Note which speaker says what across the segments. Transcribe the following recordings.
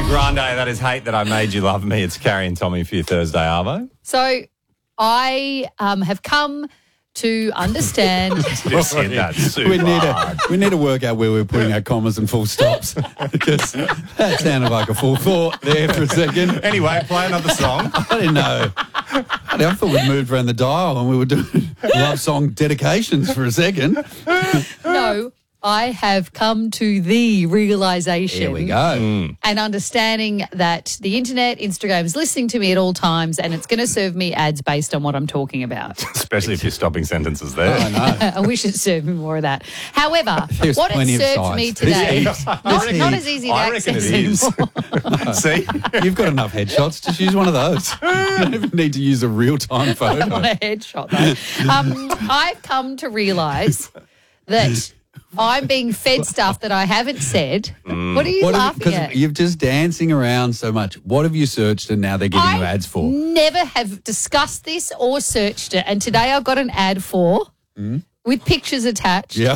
Speaker 1: Ariana Grande, that is Hate That I Made You Love Me. It's Carrie and Tommy for your Thursday, Arvo.
Speaker 2: So I have come to understand.
Speaker 1: Just hit that super hard.
Speaker 3: We need to work out where we're putting our commas and full stops because that sounded like a full thought there for a second.
Speaker 1: Anyway, play another song.
Speaker 3: I didn't know. I thought we moved around the dial and we were doing love song dedications for a second.
Speaker 2: No, I have come to the realisation.
Speaker 3: Here we go.
Speaker 2: And understanding that the internet, Instagram is listening to me at all times and it's going to serve me ads based on what I'm talking about.
Speaker 1: Especially if you're stopping sentences there.
Speaker 3: I know.
Speaker 2: I wish it served me more of that. However,
Speaker 3: There's
Speaker 2: what it
Speaker 3: plenty of
Speaker 2: served
Speaker 3: sides.
Speaker 2: me today, not as easy to
Speaker 1: I reckon
Speaker 2: access
Speaker 1: it is.
Speaker 2: anymore.
Speaker 1: See?
Speaker 3: You've got enough headshots. Just use one of those. You don't even need to use a real-time photo.
Speaker 2: Not a headshot, though. I've come to realise that I'm being fed stuff that I haven't said. What are you laughing at?
Speaker 3: You're just dancing around so much. What have you searched and now they're getting you ads for?
Speaker 2: Never have discussed this or searched it. And today I've got an ad for, with pictures attached,
Speaker 3: Yeah.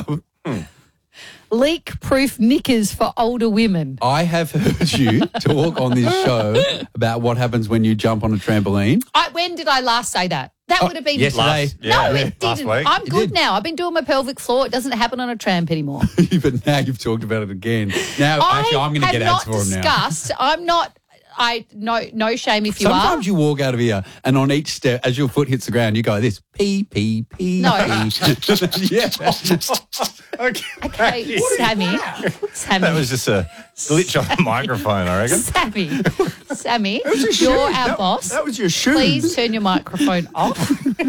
Speaker 2: leak-proof knickers for older women.
Speaker 3: I have heard you talk on this show about what happens when you jump on a trampoline.
Speaker 2: When did I last say that? That would have been
Speaker 3: yesterday.
Speaker 2: No, it
Speaker 1: last
Speaker 2: didn't.
Speaker 1: week.
Speaker 2: I'm good
Speaker 3: did.
Speaker 2: now. I've been doing my pelvic floor. It doesn't happen on a tramp anymore.
Speaker 3: But now you've talked about it again. Now, actually, I'm going to get ads for them now.
Speaker 2: discussed. I'm not. No shame if you
Speaker 3: Sometimes you walk out of here and on each step, as your foot hits the ground, you go this, pee, pee, pee,
Speaker 2: No.
Speaker 3: pee. Yeah.
Speaker 1: Okay.
Speaker 2: Hey, Sammy.
Speaker 1: That was just a glitch on the microphone, I reckon.
Speaker 2: Sammy, you're our boss.
Speaker 4: That was your shoe.
Speaker 2: Please turn your microphone off.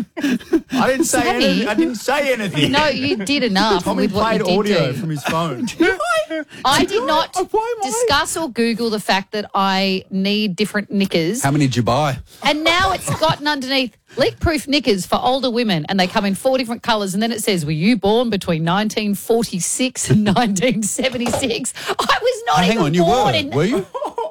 Speaker 4: I didn't say
Speaker 2: Sammy.
Speaker 4: anything. I didn't say anything.
Speaker 2: No, you did enough
Speaker 4: Tommy
Speaker 2: with what
Speaker 4: played
Speaker 2: you did
Speaker 4: audio
Speaker 2: do.
Speaker 4: from his phone.
Speaker 2: I did not
Speaker 3: Why am I?
Speaker 2: discuss or Google the fact that I need different knickers.
Speaker 3: How many did you buy?
Speaker 2: And now it's gotten underneath leak-proof knickers for older women, and they come in 4 different colours. And then it says, "Were you born between 1946 and 1976?" I was not
Speaker 3: Hang
Speaker 2: even
Speaker 3: on, you
Speaker 2: born
Speaker 3: were.
Speaker 2: in.
Speaker 3: Were you?